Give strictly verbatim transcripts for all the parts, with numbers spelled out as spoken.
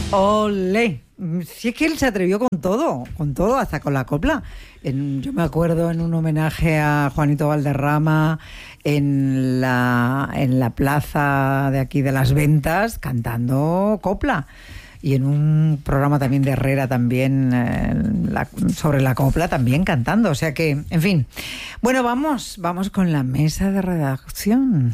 ¡Olé! Si es que él se atrevió con todo, con todo, hasta con la copla. En, yo me acuerdo en un homenaje a Juanito Valderrama en la, en la plaza de aquí de Las Ventas, cantando copla. Y en un programa también de Herrera también eh, la, sobre la copla también cantando. O sea que, en fin. Bueno, vamos, vamos con la mesa de redacción.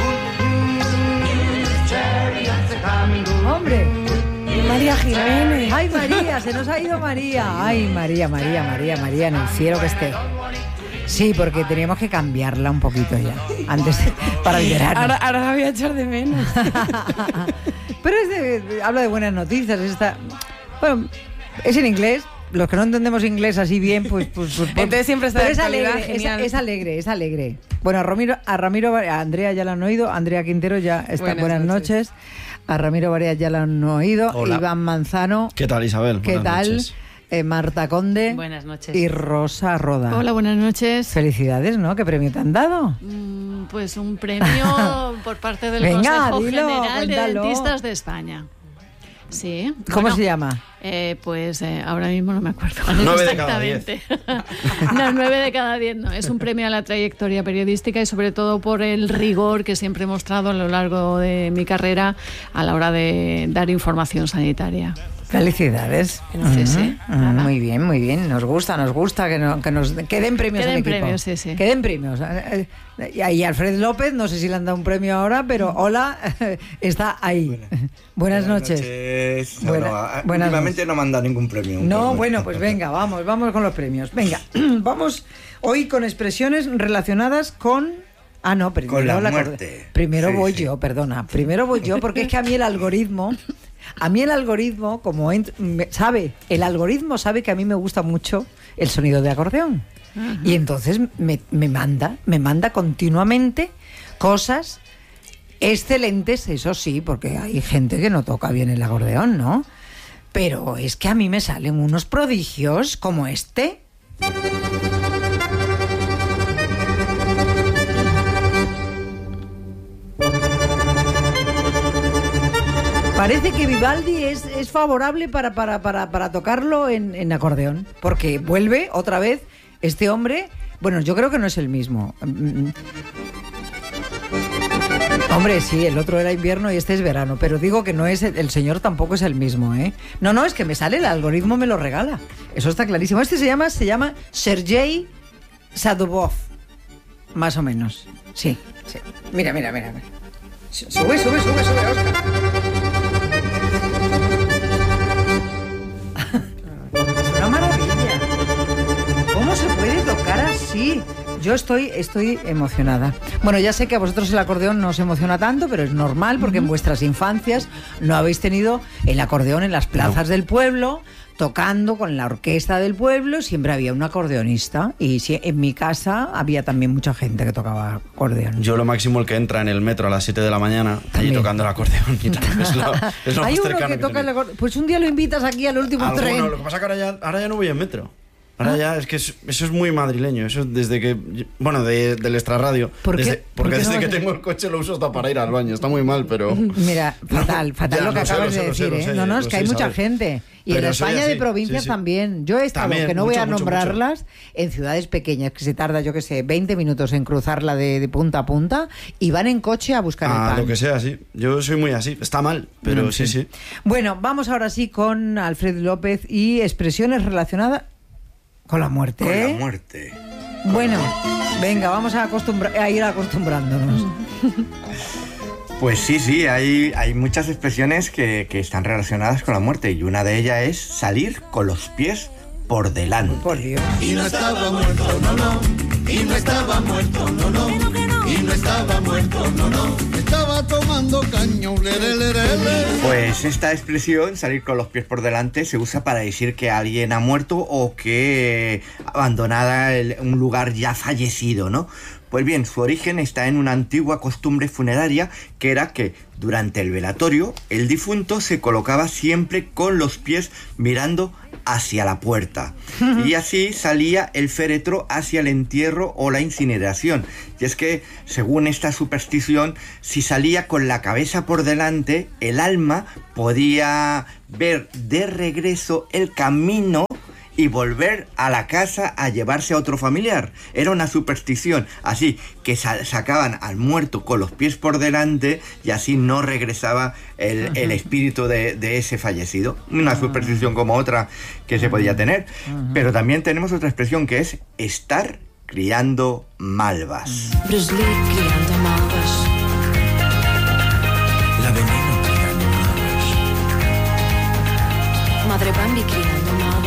¡Hombre! María Jiménez. ¡Ay, María! Se nos ha ido María. ¡Ay, María, María, María, María! En el cielo que esté. Sí, porque teníamos que cambiarla un poquito ya. Antes de, para el verano. Ahora, ahora la voy a echar de menos. Pero es de, habla de buenas noticias. Está, bueno, es en inglés. Los que no entendemos inglés así bien, pues... pues, pues entonces siempre está pero de es actualidad, alegre, genial. Es, es alegre, es alegre. Bueno, a Ramiro, a Ramiro, a Andrea ya la han oído, Andrea Quintero ya está. Buenas, buenas noches. noches. A Ramiro Varias ya la han oído. Hola. Iván Manzano. ¿Qué tal, Isabel? ¿Qué buenas tal? Noches. Eh, Marta Conde. Buenas noches. Y Rosa Roda. Hola, buenas noches. Felicidades, ¿no? ¿Qué premio te han dado? Mm, pues un premio por parte del Venga, Consejo dilo, General cuéntalo. de Dentistas de España. Sí. ¿Cómo bueno, se llama? Eh, pues eh, ahora mismo no me acuerdo. Nueve de cada diez. No, nueve de cada diez no. Es un premio a la trayectoria periodística y sobre todo por el rigor que siempre he mostrado a lo largo de mi carrera a la hora de dar información sanitaria. Felicidades. Sí, sí. Uh-huh. Uh-huh. Muy bien, muy bien. Nos gusta, nos gusta que, no, que nos queden premios Queden al equipo. premios, sí, sí. Queden premios. Y Alfred López, no sé si le han dado un premio ahora, pero hola, está ahí. Buenas, buenas noches. noches. No, Buena, no, buenas últimamente noches. no me han dado ningún premio. No, premio. bueno, pues venga, vamos, vamos con los premios. Venga, vamos hoy con expresiones relacionadas con... Ah, no, primero, con la la muerte. Primero sí, voy sí. yo, perdona. Primero voy yo, porque es que a mí el algoritmo... A mí el algoritmo, como ent- me, sabe, el algoritmo sabe que a mí me gusta mucho el sonido de acordeón. Uh-huh. Y entonces me, me manda, me manda continuamente cosas excelentes, eso sí, porque hay gente que no toca bien el acordeón, ¿no? Pero es que a mí me salen unos prodigios como este. Parece que Vivaldi es, es favorable para, para, para, para tocarlo en, en acordeón, porque vuelve otra vez este hombre. Bueno, yo creo que no es el mismo. Hombre, sí, el otro era invierno y este es verano, pero digo que no es el, el señor tampoco es el mismo, ¿eh? No, no, es que me sale, el algoritmo me lo regala. Eso está clarísimo. Este se llama, se llama Sergei Sadovov, más o menos. Sí, sí. Mira, mira, mira. mira. Sube, sube, sube, sube, Óscar. Es una maravilla. ¿Cómo se puede tocar así? Yo estoy, estoy emocionada. Bueno, ya sé que a vosotros el acordeón no os emociona tanto, pero es normal porque en vuestras infancias no habéis tenido el acordeón en las plazas no. del pueblo, tocando con la orquesta del pueblo. Siempre había un acordeonista y si, en mi casa había también mucha gente que tocaba acordeón. Yo lo máximo el que entra en el metro a las siete de la mañana allí tocando el acordeón. Y también es lo, es lo Hay más uno cercano que, que toca el tenemos. acordeón. Pues un día lo invitas aquí al último Alguno, tren. lo que pasa es que ahora ya, ahora ya no voy en metro. Ahora ¿Ah? ya, es que eso, eso es muy madrileño. Eso desde que... Bueno, de, del extrarradio. ¿Por qué? Desde, porque ¿Por qué desde no que vas tengo el coche lo uso hasta para ir al baño. Está muy mal, pero... Mira, fatal, fatal ya, lo que lo sé, acabas lo sé, de lo sé, decir, lo ¿eh? sé, No, no, es lo que sé, hay mucha Isabel. gente. Y Pero en soy España así, de provincias sí, sí. también. Yo he estado, También, que no voy mucho, a mucho, nombrarlas, mucho. en ciudades pequeñas, que se tarda, yo qué sé, veinte minutos en cruzarla de, de punta a punta, y van en coche a buscar Ah, el pan. lo que sea, sí. Yo soy muy así. Está mal, pero No, sí, sí. sí. Bueno, vamos ahora sí con Alfred López y expresiones relacionadas con la muerte. Con ¿eh? la muerte. Bueno, venga, vamos a, acostumbra- a ir acostumbrándonos. Pues sí, sí, hay, hay muchas expresiones que, que están relacionadas con la muerte y una de ellas es salir con los pies por delante. Por Dios. Y no estaba muerto, no, no. Y no estaba muerto, no, no. Y no estaba muerto, no, no. Estaba tomando caño. Le, le, le, le, le. Pues esta expresión, salir con los pies por delante, se usa para decir que alguien ha muerto o que abandonada el, un lugar ya fallecido, ¿no? Pues bien, su origen está en una antigua costumbre funeraria que era que durante el velatorio el difunto se colocaba siempre con los pies mirando hacia la puerta y así salía el féretro hacia el entierro o la incineración. Y es que, según esta superstición, si salía con la cabeza por delante, el alma podía ver de regreso el camino y volver a la casa a llevarse a otro familiar. Era una superstición, así que sa- sacaban al muerto con los pies por delante y así no regresaba el, el espíritu de, de ese fallecido. Una superstición como otra que se podía tener. Pero también tenemos otra expresión que es estar criando malvas. Bruce Lee criando malvas. La Veneno criando malvas. Madre Bambi criando malvas.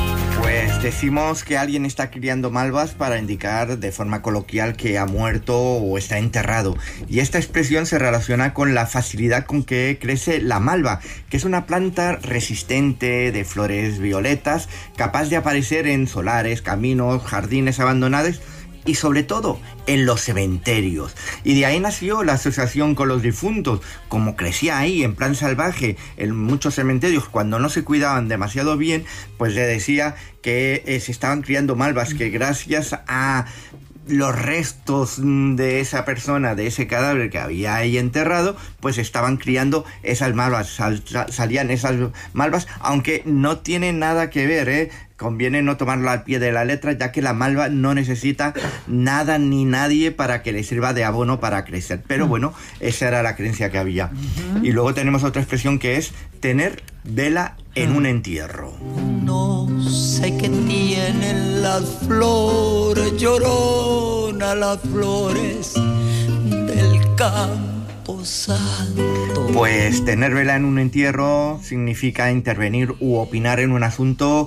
Pues decimos que alguien está criando malvas para indicar de forma coloquial que ha muerto o está enterrado. Y esta expresión se relaciona con la facilidad con que crece la malva, que es una planta resistente de flores violetas, capaz de aparecer en solares, caminos, jardines abandonados y sobre todo en los cementerios. Y de ahí nació la asociación con los difuntos. Como crecía ahí en plan salvaje en muchos cementerios, cuando no se cuidaban demasiado bien, pues le decía que eh, se estaban criando malvas, que gracias a los restos de esa persona, de ese cadáver que había ahí enterrado, pues estaban criando esas malvas, sal, salían esas malvas, aunque no tiene nada que ver, ¿eh? Conviene no tomarlo al pie de la letra, ya que la malva no necesita nada ni nadie para que le sirva de abono para crecer. Pero bueno, esa era la creencia que había. Uh-huh. Y luego tenemos otra expresión que es tener vela en un entierro. No sé qué tienen las flores, llorona las flores del campo santo. Pues tener vela en un entierro significa intervenir u opinar en un asunto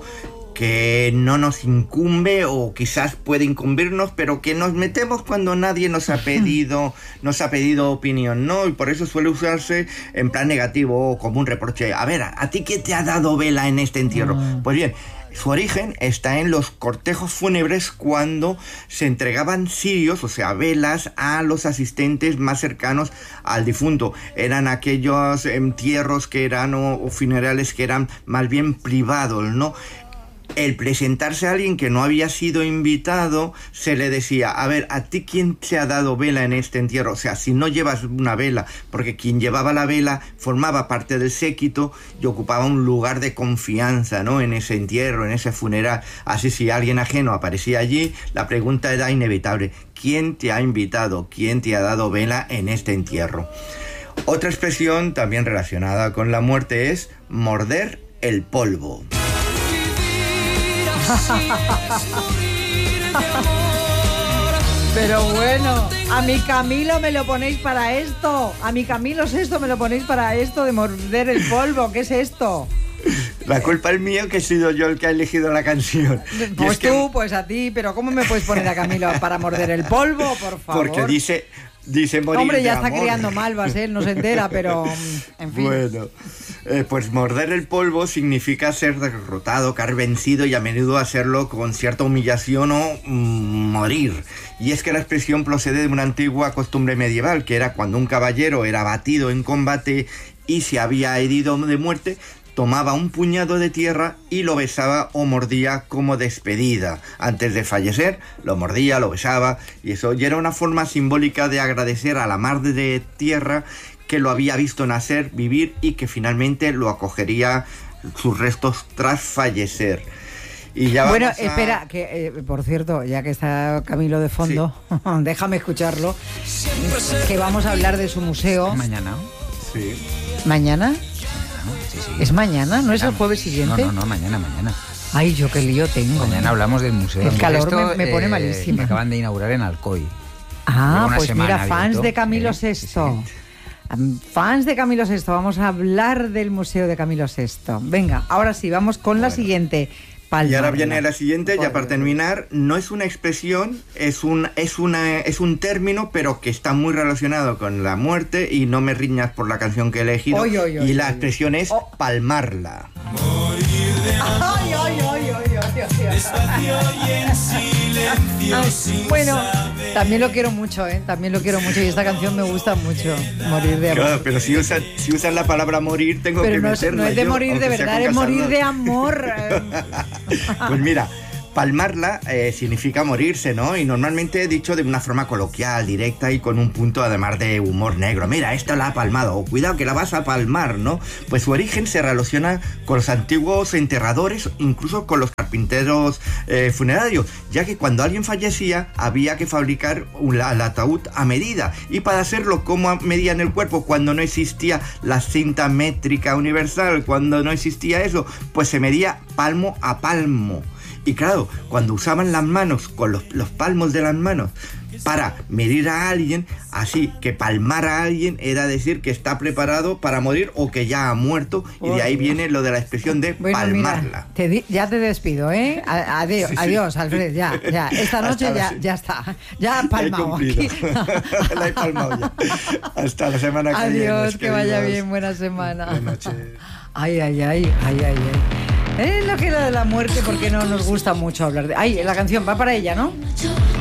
que no nos incumbe o quizás puede incumbirnos, pero que nos metemos cuando nadie nos ha pedido nos ha pedido opinión, ¿no? Y por eso suele usarse en plan negativo o como un reproche. A ver, ¿a ti qué te ha dado vela en este entierro? Mm. Pues bien, su origen está en los cortejos fúnebres cuando se entregaban cirios, o sea, velas, a los asistentes más cercanos al difunto. Eran aquellos entierros que eran o, o funerales que eran más bien privados, ¿no? El presentarse a alguien que no había sido invitado, se le decía, a ver, ¿a ti quién te ha dado vela en este entierro? O sea, si no llevas una vela, porque quien llevaba la vela formaba parte del séquito y ocupaba un lugar de confianza, ¿no? En ese entierro, en ese funeral. Así, si alguien ajeno aparecía allí, la pregunta era inevitable, ¿quién te ha invitado? ¿Quién te ha dado vela en este entierro? Otra expresión también relacionada con la muerte es morder el polvo. Pero bueno, a mi Camilo me lo ponéis para esto. A mi Camilo Sesto me lo ponéis para esto de morder el polvo. ¿Qué es esto? La culpa es mía, que he sido yo el que ha elegido la canción. Pues es tú, que... pues a ti. Pero ¿cómo me puedes poner a Camilo para morder el polvo, por favor? Porque dice... Dice morir Hombre, ya de está amor. criando malvas, él no se entera, pero en fin. Bueno, eh, pues morder el polvo significa ser derrotado, caer vencido y a menudo hacerlo con cierta humillación o mm, morir. Y es que la expresión procede de una antigua costumbre medieval, que era cuando un caballero era batido en combate y se había herido de muerte, tomaba un puñado de tierra y lo besaba o mordía como despedida. Antes de fallecer, lo mordía, lo besaba, y eso ya era una forma simbólica de agradecer a la madre de tierra que lo había visto nacer, vivir y que finalmente lo acogería sus restos tras fallecer. Y ya bueno, a... espera, que eh, por cierto, ya que está Camilo de fondo, sí. déjame escucharlo, que vamos a hablar de su museo. Mañana. Sí. ¿Mañana? Sí, sí. ¿Es mañana? ¿No es el jueves siguiente? No, no, no, mañana, mañana. Ay, yo qué lío tengo. Mañana hablamos del museo. El calor Esto, me, me pone eh, malísima. Que acaban de inaugurar en Alcoy. Ah, pues mira, fans abierto, de Camilo eh, Sesto. Sí, sí. Fans de Camilo Sesto, vamos a hablar del museo de Camilo Sesto. Venga, ahora sí, vamos con la bueno. siguiente. Palmarla. Y ahora viene la siguiente, ya para terminar, no es una expresión, es un, es una, es un término, pero que está muy relacionado con la muerte, y no me riñas por la canción que he elegido. Oy, oy, oy, y la oy, expresión oy. es oh. palmarla. Morir de amor, ay, ay, ay, ay, ay, ay, ay. Despacio y en silencio, sin bueno, saber. También lo quiero mucho, ¿eh? También lo quiero mucho y esta canción me gusta mucho. Morir de amor. Claro, pero si usan si usan la palabra morir, tengo pero que no, meterla no es de yo, morir de aunque sea verdad, con es morir Casador. de amor. Pues mira, palmarla eh, significa morirse, ¿no? Y normalmente dicho de una forma coloquial, directa y con un punto además de humor negro. Mira, esta la ha palmado, o cuidado que la vas a palmar, ¿no? Pues su origen se relaciona con los antiguos enterradores, incluso con los carpinteros eh, funerarios, ya que cuando alguien fallecía había que fabricar un, el ataúd a medida. Y para hacerlo, ¿cómo medían el cuerpo? Cuando no existía la cinta métrica universal, cuando no existía eso, pues se medía palmo a palmo. Y claro, cuando usaban las manos, con los, los palmos de las manos, para medir a alguien, así que palmar a alguien era decir que está preparado para morir o que ya ha muerto, y de ahí viene lo de la expresión de Bueno, palmarla. mira, te di- ya te despido, ¿eh? A- adiós, Sí, sí. adiós, Alfred, ya, ya. Esta noche Hasta ya, la- ya está. Ya ha He palmado cumplido. aquí. La he palmado ya. Hasta la semana que viene. Adiós, que vaya queridos. bien, buena semana. Buenas noches. Ay, ay, ay, ay, ay, ay. Es lo que era de la muerte, porque no nos gusta mucho hablar de... Ay, la canción va para ella, ¿no?